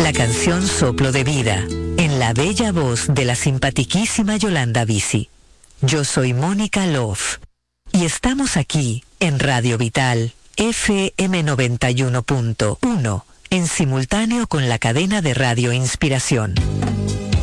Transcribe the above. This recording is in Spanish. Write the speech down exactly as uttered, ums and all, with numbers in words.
La canción Soplo de Vida, en la bella voz de la simpatiquísima Yolanda Bici. Yo soy Mónica Love y estamos aquí en Radio Vital F M noventa y uno punto uno, en simultáneo con la cadena de Radio Inspiración.